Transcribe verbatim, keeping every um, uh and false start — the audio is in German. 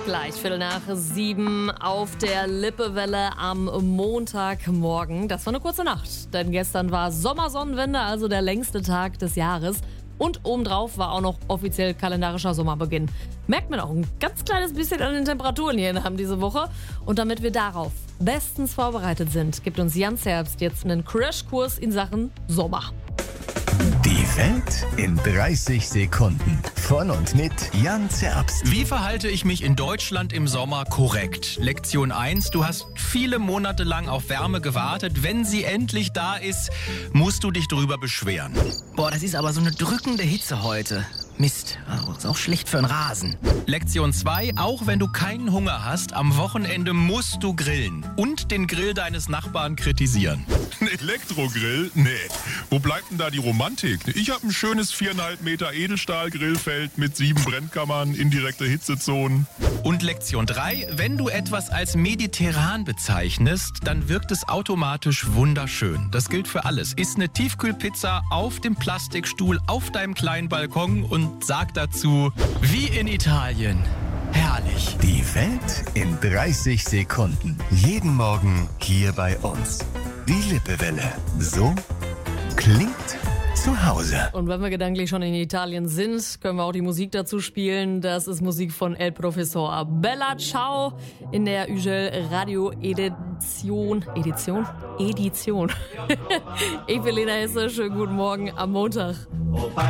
Gleich Viertel nach sieben auf der Lippewelle am Montagmorgen. Das war eine kurze Nacht, denn gestern war Sommersonnenwende, also der längste Tag des Jahres. Und obendrauf war auch noch offiziell kalendarischer Sommerbeginn. Merkt man auch ein ganz kleines bisschen an den Temperaturen hier in Hamm diese Woche. Und damit wir darauf bestens vorbereitet sind, gibt uns Jan Zerbst jetzt einen Crashkurs in Sachen Sommer. Die Welt in dreißig Sekunden. Von und mit Jan Zerbst. Wie verhalte ich mich in Deutschland im Sommer korrekt? Lektion eins. Du hast viele Monate lang auf Wärme gewartet. Wenn sie endlich da ist, musst du dich darüber beschweren. Boah, das ist aber so eine drückende Hitze heute. Mist, oh, ist auch schlecht für den Rasen. Lektion zwei. Auch wenn du keinen Hunger hast, am Wochenende musst du grillen. Und den Grill deines Nachbarn kritisieren. Ein Elektrogrill? Nee. Wo bleibt denn da die Romantik? Ich habe ein schönes viereinhalb Meter Edelstahl-Grillfeld mit sieben Brennkammern, indirekte Hitzezonen. Und Lektion drei. Wenn du etwas als mediterran bezeichnest, dann wirkt es automatisch wunderschön. Das gilt für alles. Iss eine Tiefkühlpizza auf dem Plastikstuhl auf deinem kleinen Balkon und sag dazu, wie in Italien. Herrlich. Die Welt in dreißig Sekunden. Jeden Morgen hier bei uns. Die Lippewelle. So klingt zu Hause. Und wenn wir gedanklich schon in Italien sind, können wir auch die Musik dazu spielen. Das ist Musik von El Professor. Bella Ciao in der Ügel Radio Edition. Edition? Edition. Ich bin Lena Hesse. Schönen guten Morgen am Montag.